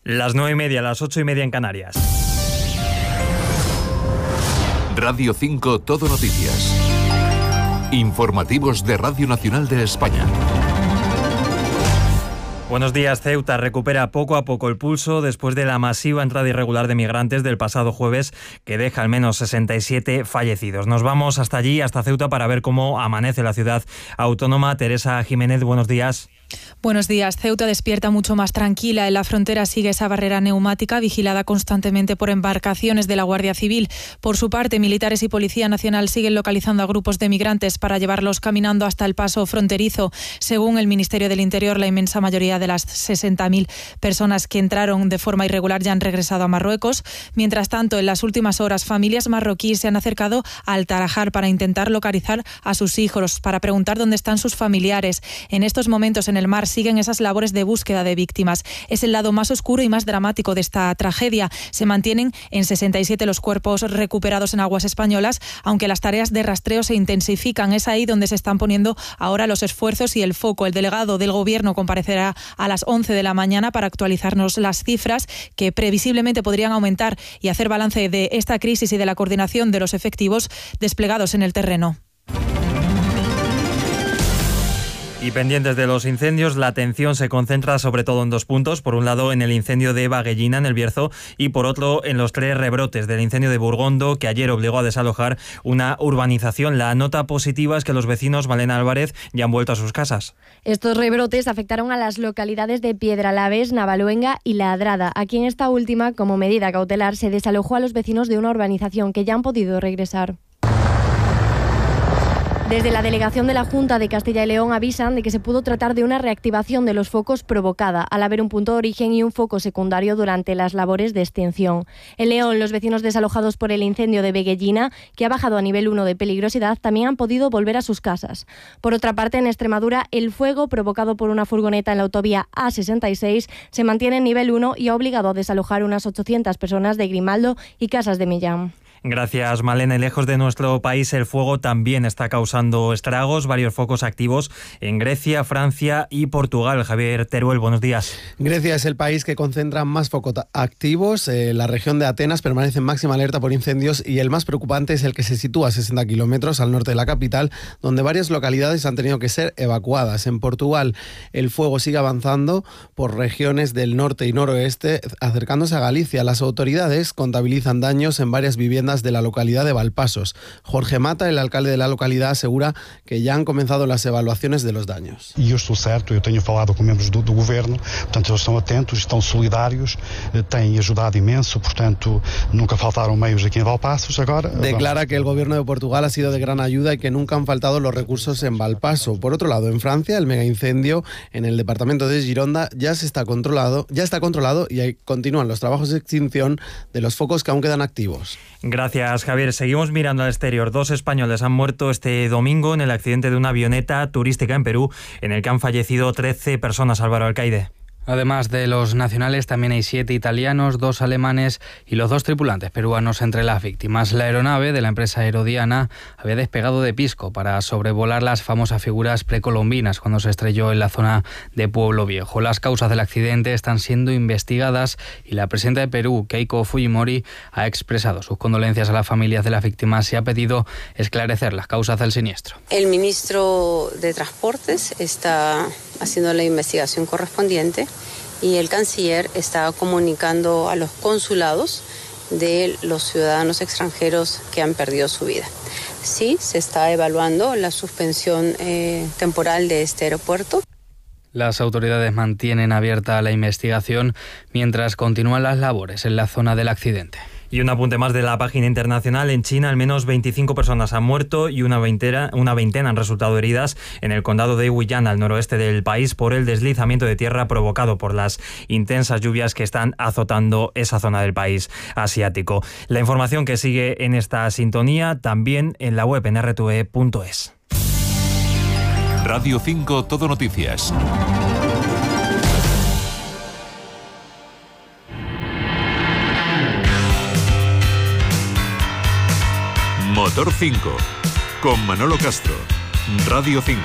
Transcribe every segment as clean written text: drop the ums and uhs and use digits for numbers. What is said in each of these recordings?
Las 9:30, las 8:30 en Canarias. Radio 5 Todo Noticias. Informativos de Radio Nacional de España. Buenos días. Ceuta recupera poco a poco el pulso después de la masiva entrada irregular de migrantes del pasado jueves, que deja al menos 67 fallecidos. Nos vamos hasta allí, hasta Ceuta, para ver cómo amanece la ciudad autónoma. Teresa Jiménez, buenos días. Buenos días. Ceuta despierta mucho más tranquila. En la frontera sigue esa barrera neumática vigilada constantemente por embarcaciones de la Guardia Civil. Por su parte, militares y Policía Nacional siguen localizando a grupos de migrantes para llevarlos caminando hasta el paso fronterizo. Según el Ministerio del Interior, la inmensa mayoría de las 60.000 personas que entraron de forma irregular ya han regresado a Marruecos. Mientras tanto, en las últimas horas, familias marroquíes se han acercado al Tarajal para intentar localizar a sus hijos, para preguntar dónde están sus familiares. En estos momentos, en el mar siguen esas labores de búsqueda de víctimas. Es el lado más oscuro y más dramático de esta tragedia. Se mantienen en 67 los cuerpos recuperados en aguas españolas, aunque las tareas de rastreo se intensifican. Es ahí donde se están poniendo ahora los esfuerzos y el foco. El delegado del Gobierno comparecerá a las 11 de la mañana para actualizarnos las cifras, que previsiblemente podrían aumentar, y hacer balance de esta crisis y de la coordinación de los efectivos desplegados en el terreno. Y pendientes de los incendios, la atención se concentra sobre todo en dos puntos. Por un lado, en el incendio de Baguellina, en el Bierzo, y por otro, en los 3 rebrotes del incendio de Burgondo, que ayer obligó a desalojar una urbanización. La nota positiva es que los vecinos, Malena Álvarez, ya han vuelto a sus casas. Estos rebrotes afectaron a las localidades de Piedralaves, Navaluenga y La Adrada. Aquí en esta última, como medida cautelar, se desalojó a los vecinos de una urbanización que ya han podido regresar. Desde la delegación de la Junta de Castilla y León avisan de que se pudo tratar de una reactivación de los focos provocada, al haber un punto de origen y un foco secundario durante las labores de extinción. En León, los vecinos desalojados por el incendio de Baguellina, que ha bajado a nivel 1 de peligrosidad, también han podido volver a sus casas. Por otra parte, en Extremadura, el fuego provocado por una furgoneta en la autovía A66 se mantiene en nivel 1 y ha obligado a desalojar unas 800 personas de Grimaldo y Casas de Millán. Gracias, Malena. Lejos de nuestro país, el fuego también está causando estragos. Varios focos activos en Grecia, Francia y Portugal. Javier Teruel, buenos días. Grecia es el país que concentra más focos activos. La región de Atenas permanece en máxima alerta por incendios, y el más preocupante es el que se sitúa a 60 kilómetros al norte de la capital, donde varias localidades han tenido que ser evacuadas. En Portugal, el fuego sigue avanzando por regiones del norte y noroeste, acercándose a Galicia. Las autoridades contabilizan daños en varias viviendas de la localidad de Valpasos. Jorge Mata, el alcalde de la localidad, asegura que ya han comenzado las evaluaciones de los daños. E eu estou certo, eu tenho falado com membros do governo, portanto eles estão atentos, estão solidários, têm ajudado imenso, portanto nunca faltaron meios aquí en Valpasos. Agora declara que el gobierno de Portugal ha sido de gran ayuda y que nunca han faltado los recursos en Valpaso. Por otro lado, en Francia, el megaincendio en el departamento de Gironda ya está controlado y ahí continúan los trabajos de extinción de los focos que aún quedan activos. Gracias, Javier. Seguimos mirando al exterior. 2 españoles han muerto este domingo en el accidente de una avioneta turística en Perú, en el que han fallecido 13 personas. Álvaro Alcaide. Además de los nacionales, también hay 7 italianos, 2 alemanes y los 2 tripulantes peruanos entre las víctimas. La aeronave de la empresa Aerodiana había despegado de Pisco para sobrevolar las famosas figuras precolombinas cuando se estrelló en la zona de Pueblo Viejo. Las causas del accidente están siendo investigadas y la presidenta de Perú, Keiko Fujimori, ha expresado sus condolencias a las familias de las víctimas y ha pedido esclarecer las causas del siniestro. El ministro de Transportes está haciendo la investigación correspondiente y el canciller está comunicando a los consulados de los ciudadanos extranjeros que han perdido su vida. Sí, se está evaluando la suspensión temporal de este aeropuerto. Las autoridades mantienen abierta la investigación mientras continúan las labores en la zona del accidente. Y un apunte más de la página internacional. En China, al menos 25 personas han muerto y una veintena han resultado heridas en el condado de Huiyang, al noroeste del país, por el deslizamiento de tierra provocado por las intensas lluvias que están azotando esa zona del país asiático. La información que sigue en esta sintonía también en la web en rtve.es. Radio 5 Todo Noticias. Motor 5, con Manolo Castro, Radio 5.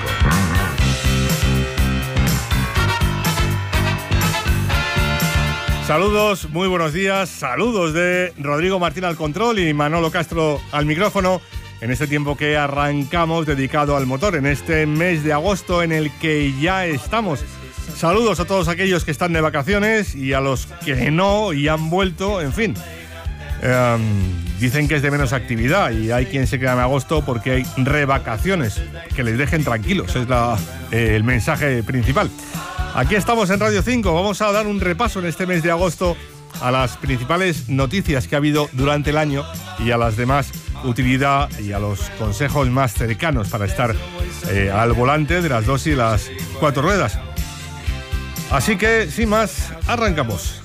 Saludos, muy buenos días, saludos de Rodrigo Martín al control y Manolo Castro al micrófono en este tiempo que arrancamos dedicado al motor, en este mes de agosto en el que ya estamos. Saludos a todos aquellos que están de vacaciones y a los que no y han vuelto, en fin. Dicen que es de menos actividad y hay quien se queda en agosto porque hay revacaciones, que les dejen tranquilos, es el mensaje principal. Aquí estamos en Radio 5, vamos a dar un repaso en este mes de agosto a las principales noticias que ha habido durante el año y a las de más utilidad y a los consejos más cercanos para estar al volante de las 2 y las 4 ruedas. Así que, sin más, arrancamos.